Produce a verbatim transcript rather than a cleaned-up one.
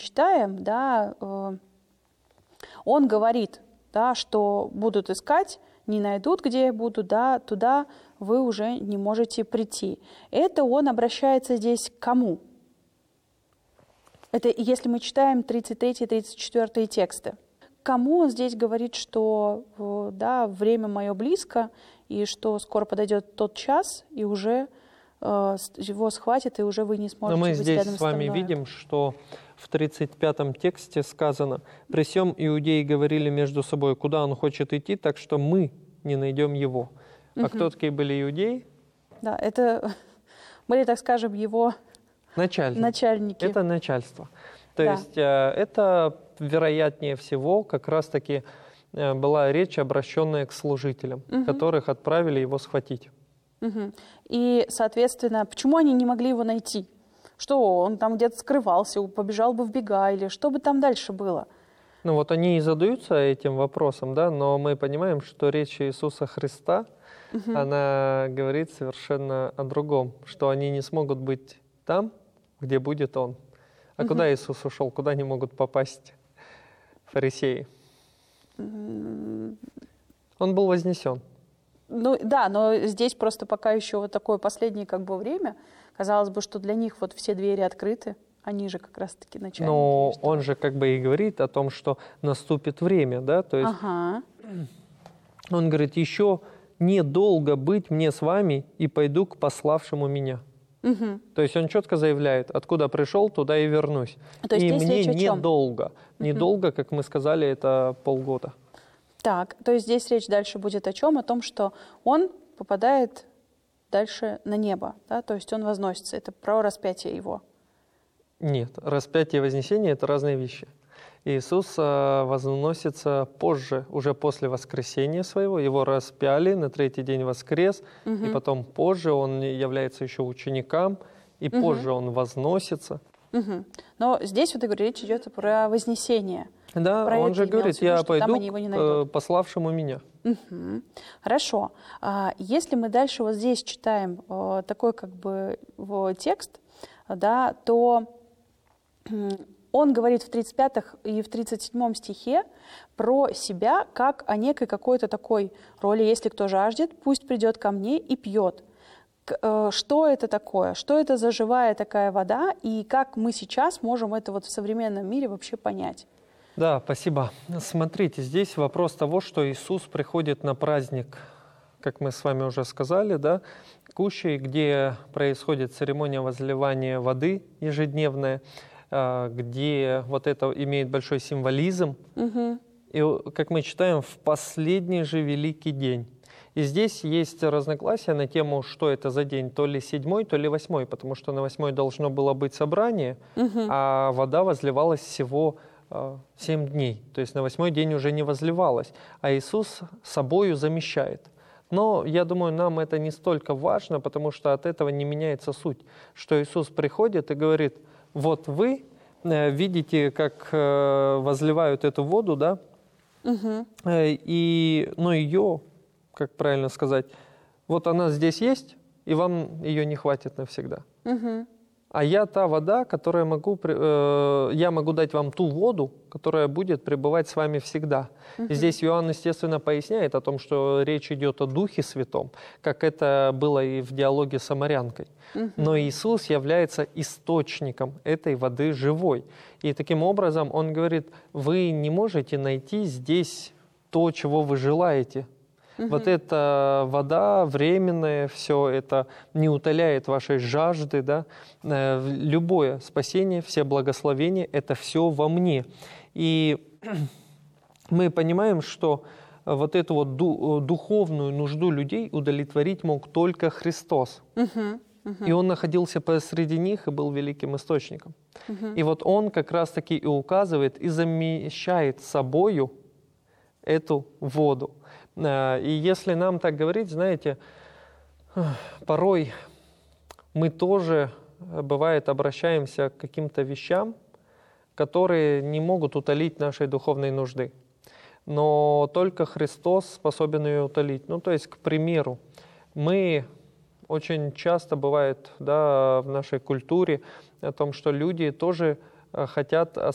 читаем, да, он говорит, да, что будут искать, не найдут, где я буду, да, туда вы уже не можете прийти. Это он обращается здесь к кому? Это если мы читаем тридцать третий и тридцать четвёртый тексты. Кому он здесь говорит, что да, время мое близко, и что скоро подойдет тот час, и уже э, его схватит, и уже вы не сможете быть рядом со мной. Но мы здесь с вами видим, что в тридцать пятом тексте сказано: «При сем иудеи говорили между собой, куда он хочет идти, так что мы не найдем его». А угу. кто такие были иудеи? Да, это были, так скажем, его Начальники. начальники. Это начальство. То да. есть э, это, вероятнее всего, как раз-таки э, была речь, обращенная к служителям, угу. которых отправили его схватить. Угу. И, соответственно, почему они не могли его найти? Что, он там где-то скрывался, побежал бы в бега, или что бы там дальше было? Ну вот они и задаются этим вопросом, да, но мы понимаем, что речь Иисуса Христа, угу. она говорит совершенно о другом, что они не смогут быть там, где будет Он. А угу. куда Иисус ушел? Куда не могут попасть фарисеи? Он был вознесен. Ну да, но здесь просто пока еще вот такое последнее как бы время. Казалось бы, что для них вот все двери открыты. Они же как раз-таки начальники. Но он же как бы и говорит о том, что наступит время, да? То есть ага. он говорит: еще недолго быть мне с вами, и пойду к пославшему меня. Угу. То есть он четко заявляет: откуда пришел, туда и вернусь. То есть и здесь мне речь о чем? недолго. Недолго, как мы сказали, это полгода. Так, то есть здесь речь дальше будет о чем? О том, что он попадает дальше на небо, да? То есть он возносится. Это про распятие его. Нет, распятие и вознесение – это разные вещи. Иисус э, возносится позже, уже после воскресения своего. Его распяли, на третий день воскрес, угу. и потом позже он является еще ученикам, и угу. позже он возносится. Угу. Но здесь, вот я говорю, речь идет про вознесение. Да, про он же говорит: я пойду к пославшему меня. Угу. Хорошо. А если мы дальше вот здесь читаем э, такой как бы текст, да, то он говорит в тридцать пятом и в тридцать седьмом стихе про себя как о некой какой-то такой роли: «Если кто жаждет, пусть придет ко мне и пьет». Что это такое? Что это за живая такая вода? И как мы сейчас можем это вот в современном мире вообще понять? Да, спасибо. Смотрите, здесь вопрос того, что Иисус приходит на праздник, как мы с вами уже сказали, да, Кущей, где происходит церемония возливания воды ежедневная, где вот это имеет большой символизм. Угу. И, как мы читаем, в последний же великий день. И здесь есть разногласия на тему, что это за день, то ли седьмой, то ли восьмой, потому что на восьмой должно было быть собрание, угу. а вода возливалась всего э, семь дней. То есть на восьмой день уже не возливалась, а Иисус собою замещает. Но я думаю, нам это не столько важно, потому что от этого не меняется суть, что Иисус приходит и говорит: вот вы э, видите, как э, возливают эту воду, да, угу. э, и, но ее, как правильно сказать, вот она здесь есть, и вам ее не хватит навсегда. Угу. А я та вода, которая могу, э, я могу дать вам ту воду, которая будет пребывать с вами всегда. Угу. Здесь Иоанн, естественно, поясняет о том, что речь идет о Духе Святом, как это было и в диалоге с самарянкой. Угу. Но Иисус является источником этой воды живой. И таким образом Он говорит: вы не можете найти здесь то, чего вы желаете. Угу. Вот эта вода временная, все это не утоляет вашей жажды, да? Любое спасение, все благословения – это все во мне. И мы понимаем, что вот эту вот духовную нужду людей удовлетворить мог только Христос. Угу. Угу. И Он находился посреди них и был великим источником. Угу. И вот Он как раз-таки и указывает, и замещает собою эту воду. И если нам так говорить, знаете, порой мы тоже, бывает, обращаемся к каким-то вещам, которые не могут утолить нашей духовной нужды. Но только Христос способен ее утолить. Ну, то есть, к примеру, мы очень часто бывает, да, в нашей культуре о том, что люди тоже хотят